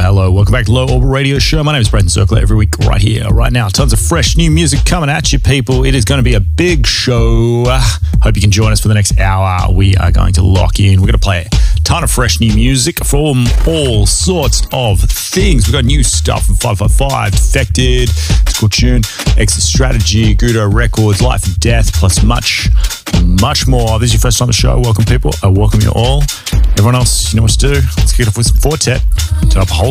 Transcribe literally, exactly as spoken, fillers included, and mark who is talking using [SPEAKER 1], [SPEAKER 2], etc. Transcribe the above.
[SPEAKER 1] hello. Welcome back to Low Orbit Radio Show. My name is Brendan Circler. Every week, right here, right now. Tons of fresh new music coming at you, people. It is going to be a big show. Hope you can join us for the next hour. We are going to lock in. We're going to play a ton of fresh new music from all sorts of things. We've got new stuff from five five five, Defected, It's Cool Tune, Exit Strategy, Gudo Records, Life and Death, plus much, much more. If this is your first time on the show, welcome, people. I welcome you all. Everyone else, you know what to do. Let's kick it off with some Fortet. Turn up a whole